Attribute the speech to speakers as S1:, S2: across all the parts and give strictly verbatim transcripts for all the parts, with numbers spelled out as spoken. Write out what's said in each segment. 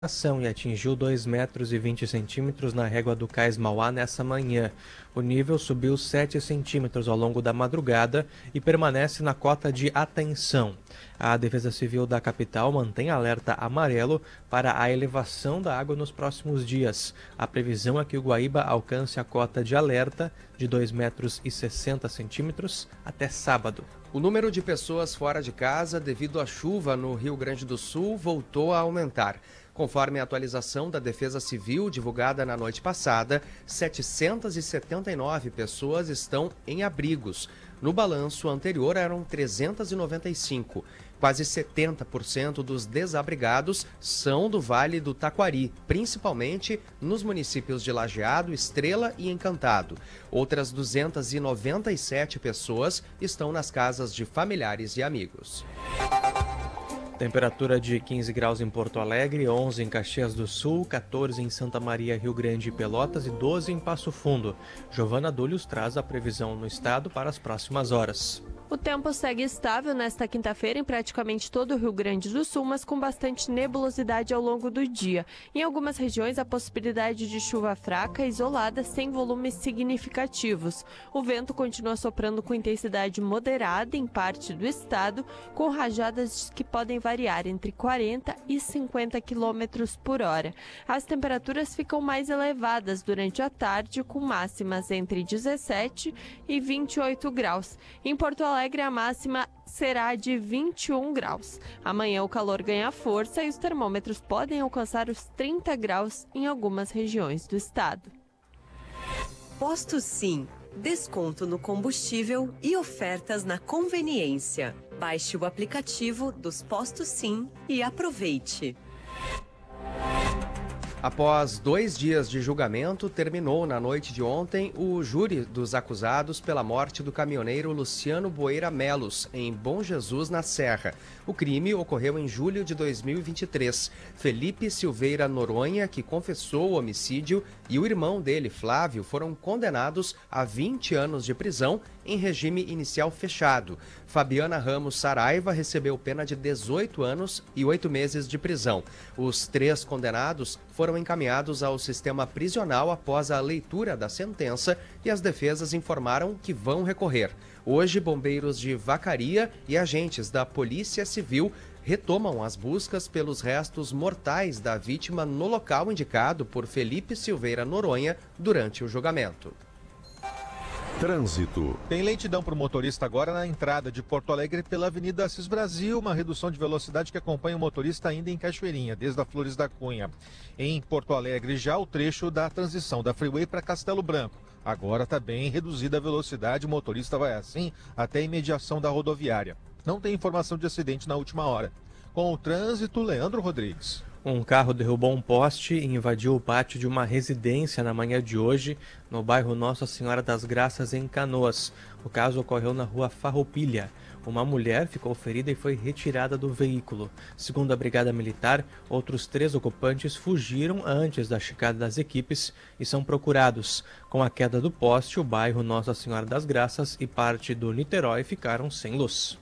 S1: e atingiu dois metros e vinte centímetros na régua do Cais Mauá nessa manhã. O nível subiu sete centímetros ao longo da madrugada e permanece na cota de atenção. A Defesa Civil da capital mantém alerta amarelo para a elevação da água nos próximos dias. A previsão é que o Guaíba alcance a cota de alerta de dois metros e sessenta centímetros até sábado.
S2: O número de pessoas fora de casa devido à chuva no Rio Grande do Sul voltou a aumentar. Conforme a atualização da Defesa Civil divulgada na noite passada, setecentas e setenta e nove pessoas estão em abrigos. No balanço anterior eram trezentas e noventa e cinco. Quase setenta por cento dos desabrigados são do Vale do Taquari, principalmente nos municípios de Lajeado, Estrela e Encantado. Outras duzentas e noventa e sete pessoas estão nas casas de familiares e amigos.
S1: Temperatura de quinze graus em Porto Alegre, onze em Caxias do Sul, quatorze em Santa Maria, Rio Grande e Pelotas e doze em Passo Fundo. Giovana Dúlios traz a previsão no estado para as próximas horas.
S3: O tempo segue estável nesta quinta-feira em praticamente todo o Rio Grande do Sul, mas com bastante nebulosidade ao longo do dia. Em algumas regiões, a possibilidade de chuva fraca, isolada, sem volumes significativos. O vento continua soprando com intensidade moderada em parte do estado, com rajadas que podem variar entre quarenta e cinquenta quilômetros por hora. As temperaturas ficam mais elevadas durante a tarde, com máximas entre dezessete e vinte e oito graus. Em Porto Alegre, a máxima será de vinte e um graus. Amanhã o calor ganha força e os termômetros podem alcançar os trinta graus em algumas regiões do estado.
S4: Posto Sim. Desconto no combustível e ofertas na conveniência. Baixe o aplicativo dos Postos Sim e aproveite.
S2: Após dois dias de julgamento, terminou na noite de ontem o júri dos acusados pela morte do caminhoneiro Luciano Boeira Melos, em Bom Jesus, na Serra. O crime ocorreu em julho de dois mil e vinte e três. Felipe Silveira Noronha, que confessou o homicídio, e o irmão dele, Flávio, foram condenados a vinte anos de prisão em regime inicial fechado. Fabiana Ramos Saraiva recebeu pena de dezoito anos e oito meses de prisão. Os três condenados foram encaminhados ao sistema prisional após a leitura da sentença e as defesas informaram que vão recorrer. Hoje, bombeiros de Vacaria e agentes da Polícia Civil retomam as buscas pelos restos mortais da vítima no local indicado por Felipe Silveira Noronha durante o julgamento.
S5: Trânsito.
S6: Tem lentidão para o motorista agora na entrada de Porto Alegre pela Avenida Assis Brasil, uma redução de velocidade que acompanha o motorista ainda em Cachoeirinha, desde a Flores da Cunha. Em Porto Alegre, já o trecho da transição da Freeway para Castelo Branco. Agora está bem reduzida a velocidade, o motorista vai assim até a imediação da rodoviária. Não tem informação de acidente na última hora. Com o trânsito, Leandro Rodrigues.
S1: Um carro derrubou um poste e invadiu o pátio de uma residência na manhã de hoje, no bairro Nossa Senhora das Graças, em Canoas. O caso ocorreu na rua Farroupilha. Uma mulher ficou ferida e foi retirada do veículo. Segundo a Brigada Militar, outros três ocupantes fugiram antes da chegada das equipes e são procurados. Com a queda do poste, o bairro Nossa Senhora das Graças e parte do Niterói ficaram sem luz.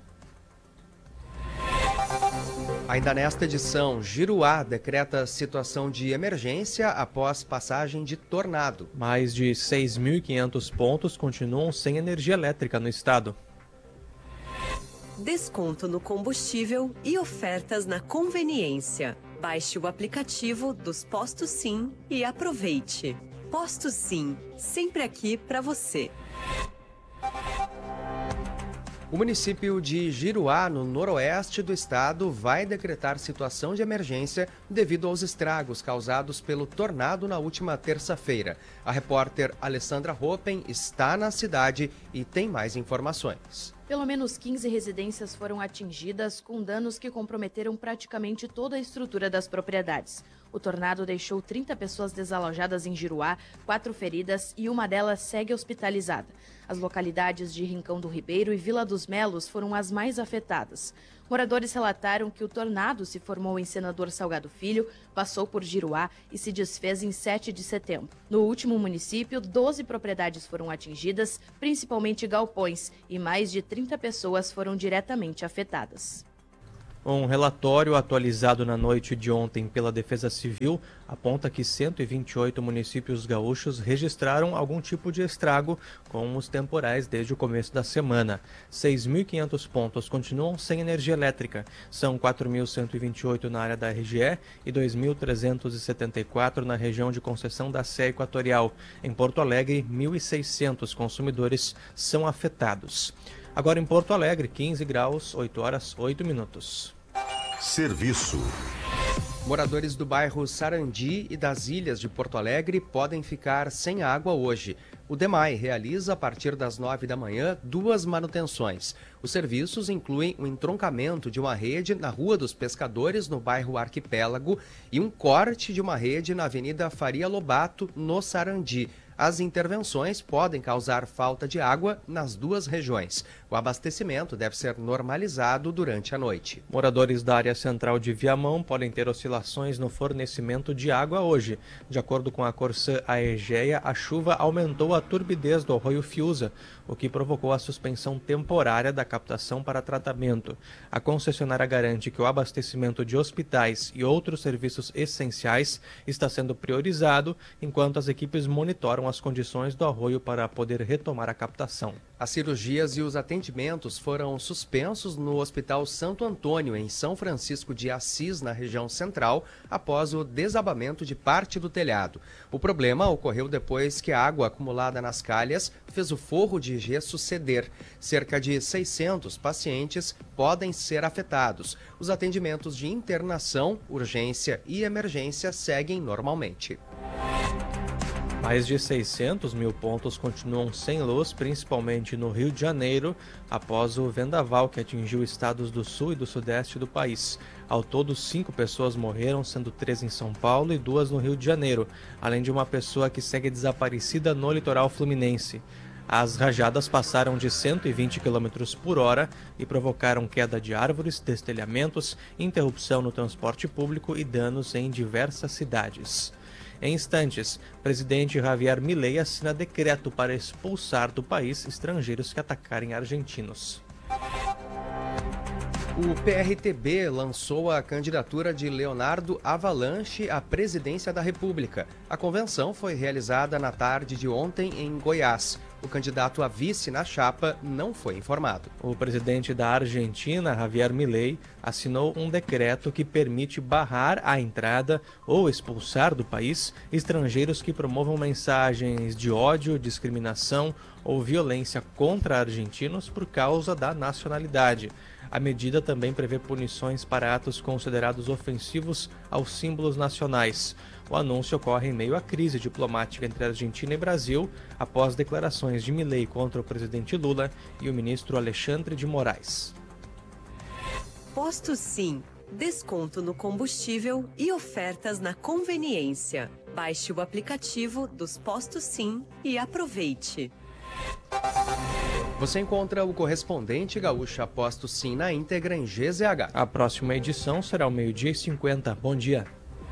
S2: Ainda nesta edição, Giruá decreta situação de emergência após passagem de tornado.
S1: Mais de seis mil e quinhentos pontos continuam sem energia elétrica no estado.
S4: Desconto no combustível e ofertas na conveniência. Baixe o aplicativo dos Postos Sim e aproveite. Postos Sim, sempre aqui para você.
S2: O município de Giruá, no noroeste do estado, vai decretar situação de emergência devido aos estragos causados pelo tornado na última terça-feira. A repórter Alessandra Hoppen está na cidade e tem mais informações.
S7: Pelo menos quinze residências foram atingidas, com danos que comprometeram praticamente toda a estrutura das propriedades. O tornado deixou trinta pessoas desalojadas em Giruá, quatro feridas e uma delas segue hospitalizada. As localidades de Rincão do Ribeiro e Vila dos Melos foram as mais afetadas. Moradores relataram que o tornado se formou em Senador Salgado Filho, passou por Giruá e se desfez em sete de setembro. No último município, doze propriedades foram atingidas, principalmente galpões, e mais de trinta pessoas foram diretamente afetadas.
S1: Um relatório atualizado na noite de ontem pela Defesa Civil aponta que cento e vinte e oito municípios gaúchos registraram algum tipo de estrago com os temporais desde o começo da semana. seis mil e quinhentos pontos continuam sem energia elétrica. São quatro mil cento e vinte e oito na área da R G E e dois mil trezentos e setenta e quatro na região de concessão da S E Equatorial. Em Porto Alegre, mil e seiscentos consumidores são afetados. Agora em Porto Alegre, quinze graus, oito horas, oito minutos.
S5: Serviço.
S2: Moradores do bairro Sarandi e das ilhas de Porto Alegre podem ficar sem água hoje. O DEMAI realiza, a partir das nove da manhã, duas manutenções. Os serviços incluem o entroncamento de uma rede na Rua dos Pescadores, no bairro Arquipélago, e um corte de uma rede na Avenida Faria Lobato, no Sarandi. As intervenções podem causar falta de água nas duas regiões. O abastecimento deve ser normalizado durante a noite.
S1: Moradores da área central de Viamão podem ter oscilações no fornecimento de água hoje. De acordo com a Corsã Aegea, a chuva aumentou a turbidez do arroio Fiuza, o que provocou a suspensão temporária da captação para tratamento. A concessionária garante que o abastecimento de hospitais e outros serviços essenciais está sendo priorizado, enquanto as equipes monitoram as condições do arroio para poder retomar a captação.
S2: As cirurgias e os atendimentos foram suspensos no Hospital Santo Antônio, em São Francisco de Assis, na região central, após o desabamento de parte do telhado. O problema ocorreu depois que a água acumulada nas calhas fez o forro de gesso ceder. Cerca de seiscentos pacientes podem ser afetados. Os atendimentos de internação, urgência e emergência seguem normalmente.
S1: Mais de seiscentos mil pontos continuam sem luz, principalmente no Rio de Janeiro, após o vendaval que atingiu estados do sul e do sudeste do país. Ao todo, cinco pessoas morreram, sendo três em São Paulo e duas no Rio de Janeiro, além de uma pessoa que segue desaparecida no litoral fluminense. As rajadas passaram de cento e vinte quilômetros por hora e provocaram queda de árvores, destelhamentos, interrupção no transporte público e danos em diversas cidades. Em instantes, presidente Javier Milei assina decreto para expulsar do país estrangeiros que atacarem argentinos.
S2: O P R T B lançou a candidatura de Leonardo Avalanche à presidência da República. A convenção foi realizada na tarde de ontem em Goiás. O candidato a vice na chapa não foi informado.
S1: O presidente da Argentina, Javier Milei, assinou um decreto que permite barrar a entrada ou expulsar do país estrangeiros que promovam mensagens de ódio, discriminação ou violência contra argentinos por causa da nacionalidade. A medida também prevê punições para atos considerados ofensivos aos símbolos nacionais. O anúncio ocorre em meio à crise diplomática entre Argentina e Brasil, após declarações de Milei contra o presidente Lula e o ministro Alexandre de Moraes.
S4: Posto Sim. Desconto no combustível e ofertas na conveniência. Baixe o aplicativo dos Postos Sim e aproveite.
S2: Você encontra o correspondente Gaúcha Posto Sim na íntegra em G Z H.
S1: A próxima edição será ao meio-dia e cinquenta. Bom dia.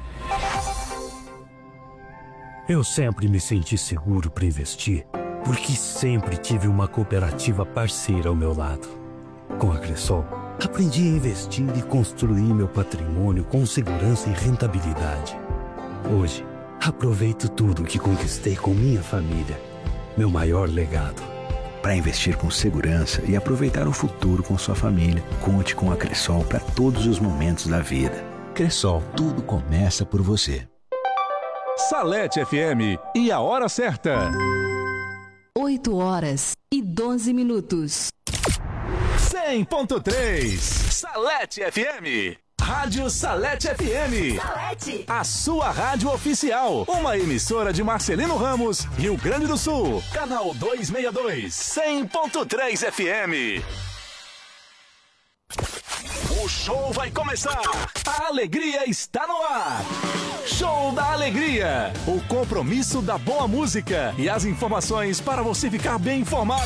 S8: Eu sempre me senti seguro para investir, porque sempre tive uma cooperativa parceira ao meu lado. Com a Cressol, aprendi a investir e construir meu patrimônio com segurança e rentabilidade. Hoje, aproveito tudo que conquistei com minha família, meu maior legado.
S9: Para investir com segurança e aproveitar o futuro com sua família, conte com a Cressol para todos os momentos da vida. Cressol, tudo começa por você.
S10: Salete F M e a hora certa.
S11: oito horas e doze minutos.
S10: cem ponto três Salete F M. Rádio Salete F M.
S11: Salete.
S10: A sua rádio oficial. Uma emissora de Marcelino Ramos, Rio Grande do Sul. Canal duzentos e sessenta e dois. cem ponto três F M. O show vai começar. A alegria está no ar. Show da Alegria. O compromisso da boa música e as informações para você ficar bem informado.